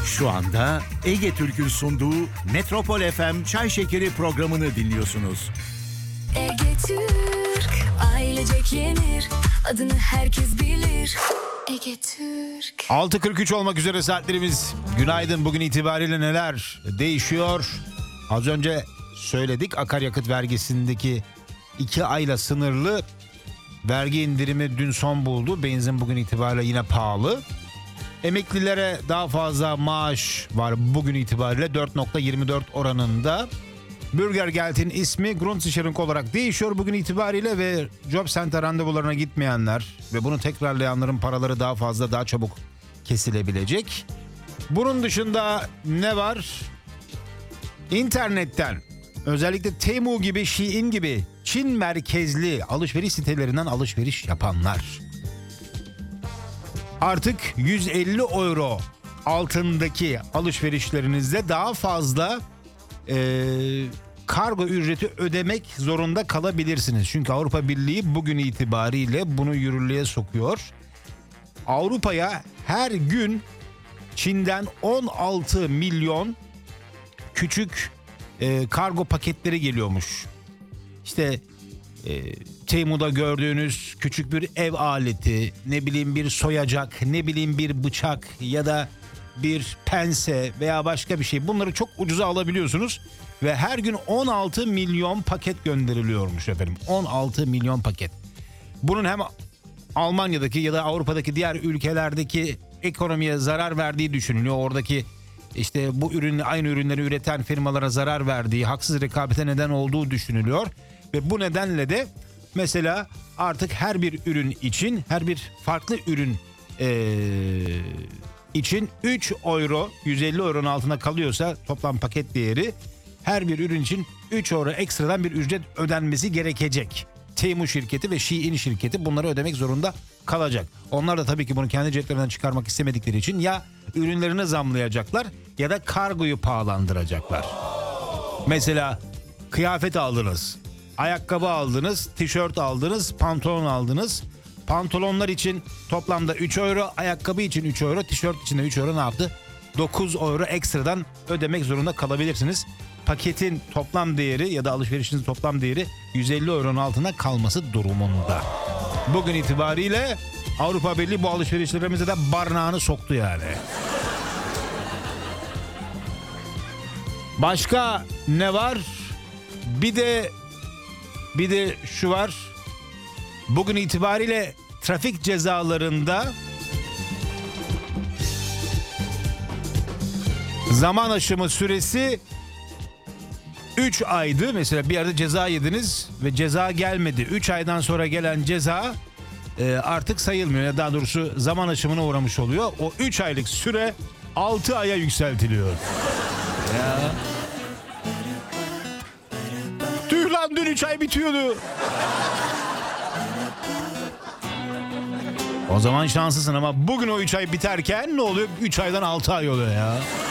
Şu anda Ege Türk'ün sunduğu Metropol FM Çay Şekeri programını dinliyorsunuz. Ege Türk, ailecek yenir, adını herkes bilir. Ege Türk. 6.43 olmak üzere saatlerimiz. Günaydın. Bugün itibariyle neler değişiyor? Az önce söyledik, akaryakıt vergisindeki 2 ayla sınırlı vergi indirimi dün son buldu. Benzin bugün itibariyle yine pahalı. Emeklilere daha fazla maaş var bugün itibariyle 4.24 oranında. Bürgergeld'in ismi Grundsicherung olarak değişiyor bugün itibariyle ve Job Center randevularına gitmeyenler ve bunu tekrarlayanların paraları daha fazla, daha çabuk kesilebilecek. Bunun dışında ne var? İnternetten, özellikle Temu gibi, Shein gibi Çin merkezli alışveriş sitelerinden alışveriş yapanlar artık 150 euro altındaki alışverişlerinizde daha fazla kargo ücreti ödemek zorunda kalabilirsiniz. Çünkü Avrupa Birliği bugün itibariyle bunu yürürlüğe sokuyor. Avrupa'ya her gün Çin'den 16 milyon küçük kargo paketleri geliyormuş. İşte Temu'da gördüğünüz küçük bir ev aleti, ne bileyim bir soyacak, ne bileyim bir bıçak ya da bir pense veya başka bir şey. Bunları çok ucuza alabiliyorsunuz ve her gün 16 milyon paket gönderiliyormuş efendim. 16 milyon paket. Bunun hem Almanya'daki ya da Avrupa'daki diğer ülkelerdeki ekonomiye zarar verdiği düşünülüyor. Oradaki işte bu aynı ürünleri üreten firmalara zarar verdiği, haksız rekabete neden olduğu düşünülüyor. Ve bu nedenle de mesela artık her bir ürün için, her bir farklı ürün için 3 euro, 150 euronun altına kalıyorsa toplam paket değeri, her bir ürün için 3 euro ekstradan bir ücret ödenmesi gerekecek. Temu şirketi ve Shein şirketi bunları ödemek zorunda kalacak. Onlar da tabii ki bunu kendi ceplerinden çıkarmak istemedikleri için ya ürünlerini zamlayacaklar ya da kargoyu pahalandıracaklar. Mesela kıyafet aldınız, ayakkabı aldınız, tişört aldınız, pantolon aldınız. Pantolonlar için toplamda 3 euro, ayakkabı için 3 euro, tişört için de 3 euro ne yaptı? 9 euro ekstradan ödemek zorunda kalabilirsiniz. Paketin toplam değeri ya da alışverişinizin toplam değeri 150 euronun altına kalması durumunda. Bugün itibariyle Avrupa Birliği bu alışverişlerimize de barnağını soktu yani. Başka ne var? Bir de şu var. Bugün itibariyle trafik cezalarında zaman aşımı süresi 3 aydı. Mesela bir yerde ceza yediniz ve ceza gelmedi. 3 aydan sonra gelen ceza artık sayılmıyor. Ya daha doğrusu zaman aşımına uğramış oluyor. O 3 aylık süre 6 aya yükseltiliyor. Ya. Tüh lan, dün 3 ay bitiyordu. O zaman şanslısın ama bugün o 3 ay biterken ne oluyor? 3 aydan 6 ay oluyor ya.